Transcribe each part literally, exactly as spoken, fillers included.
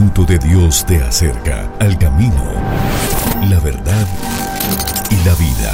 minuto de Dios te acerca al camino, la verdad y la vida.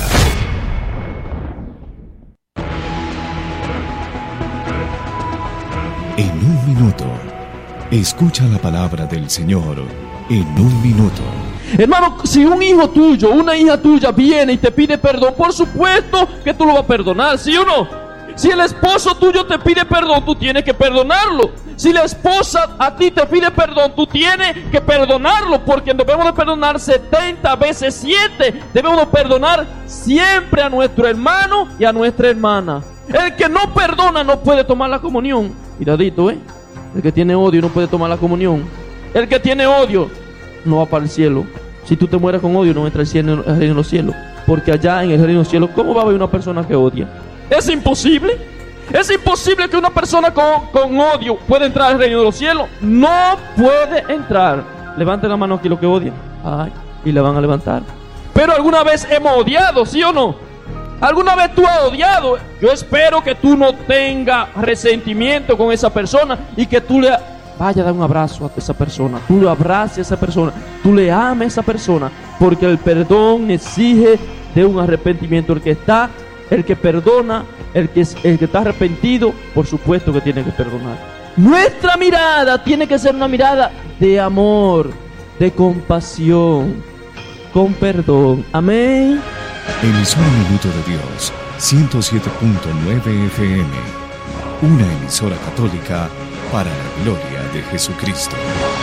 En un minuto, escucha la palabra del Señor. En un minuto. Hermano, si un hijo tuyo, una hija tuya viene y te pide perdón, por supuesto que tú lo vas a perdonar, ¿sí o no? Si el esposo tuyo te pide perdón, tú tienes que perdonarlo. Si la esposa a ti te pide perdón, tú tienes que perdonarlo, porque debemos de perdonar setenta veces siete. Debemos de perdonar siempre a nuestro hermano y a nuestra hermana. El que no perdona no puede tomar la comunión. Miradito, ¿eh? El que tiene odio no puede tomar la comunión. El que tiene odio no va para el cielo. Si tú te mueres con odio, no entra al cielo, el reino de los cielos. Porque allá en el reino de los cielos, ¿cómo va a haber una persona que odia? Es imposible. Es imposible que una persona con, con odio pueda entrar al reino de los cielos. No puede entrar. Levanten la mano aquí los que odian. Ay, y la van a levantar. Pero alguna vez hemos odiado, ¿sí o no? ¿Alguna vez tú has odiado? Yo espero que tú no tengas resentimiento con esa persona y que tú le vaya a dar un abrazo a esa persona. Tú le abraces a esa persona. Tú le ames a esa persona. Porque el perdón exige de un arrepentimiento. El que está, el que perdona, el que, el que está arrepentido, por supuesto que tiene que perdonar. Nuestra mirada tiene que ser una mirada de amor, de compasión, con perdón. Amén. Emisora Minuto de Dios, ciento siete punto nueve F M. Una emisora católica para la gloria de Jesucristo.